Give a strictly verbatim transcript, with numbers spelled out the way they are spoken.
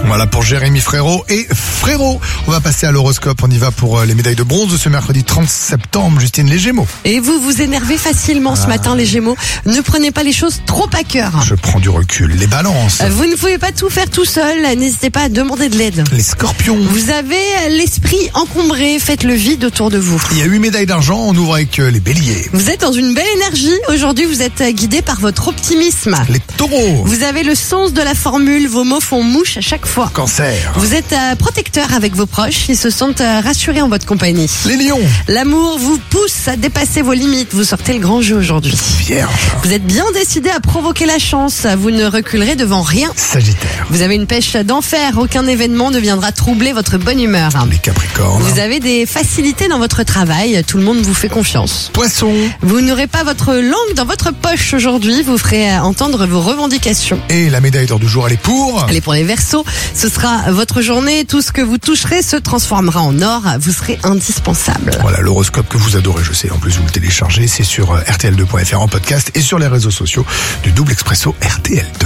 Voilà pour Jérémy Frérot et Frérot. On va passer à l'horoscope. On y va pour les médailles de bronze de ce mercredi trente septembre. Justine, les Gémeaux. Et vous vous énervez facilement ce Ah. matin, les Gémeaux. Ne prenez pas les choses trop à cœur. Je prends du recul. Les Balances. Vous ne pouvez pas tout faire tout seul. N'hésitez pas à demander de l'aide. Les Scorpions. Vous avez l'esprit encombré. Faites le vide autour de vous. Il y a huit médailles d'argent. On ouvre avec les Béliers. Vous êtes dans une belle énergie. Aujourd'hui, vous êtes guidé par votre optimisme. Les Taureaux. Vous avez le sens de la formule. Vos mots font mouche à chaque fois. Cancer. Vous êtes euh, protecteur avec vos proches. Ils se sentent euh, rassurés en votre compagnie. Les Lions. L'amour vous pousse à dépasser vos limites. Vous sortez le grand jeu aujourd'hui. Vierge. Vous êtes bien décidé à provoquer la chance. Vous ne reculerez devant rien. Sagittaire. Vous avez une pêche d'enfer. Aucun événement ne viendra troubler votre bonne humeur. Les Capricornes. Vous avez des facilités dans votre travail. Tout le monde vous fait confiance. Poissons. Vous n'aurez pas votre langue dans votre poche aujourd'hui. Vous ferez entendre vos revendications. Et la médaille d'or du jour, elle est pour... Allez, pour les Verseaux, ce sera votre journée. Tout ce que vous toucherez se transformera en or. Vous serez indispensable. Voilà l'horoscope que vous adorez, je sais. En plus, vous le téléchargez. C'est sur R T L deux point F R en podcast et sur les réseaux sociaux du Double Expresso R T L deux.